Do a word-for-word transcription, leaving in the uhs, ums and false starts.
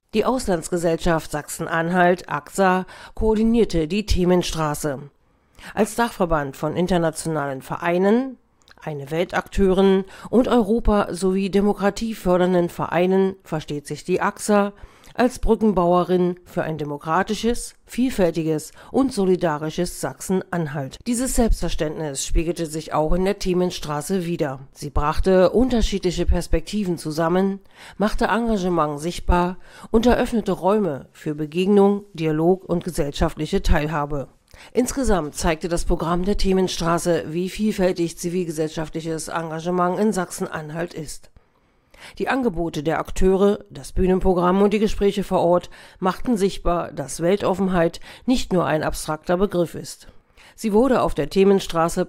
Die Auslandsgesellschaft Sachsen-Anhalt (A X A) koordinierte die Themenstraße. Als Dachverband von internationalen Vereinen, Eine Welt-Akteuren und Europa- sowie demokratiefördernden Vereinen versteht sich die A X A als Brückenbauerin für ein demokratisches, vielfältiges und solidarisches Sachsen-Anhalt. Dieses Selbstverständnis spiegelte sich auch in der Themenstraße wider. Sie brachte unterschiedliche Perspektiven zusammen, machte Engagement sichtbar und eröffnete Räume für Begegnung, Dialog und gesellschaftliche Teilhabe. Insgesamt zeigte das Programm der Themenstraße, wie vielfältig zivilgesellschaftliches Engagement in Sachsen-Anhalt ist. Die Angebote der Akteure, das Bühnenprogramm und die Gespräche vor Ort machten sichtbar, dass Weltoffenheit nicht nur ein abstrakter Begriff ist. Sie wurde auf der Themenstraße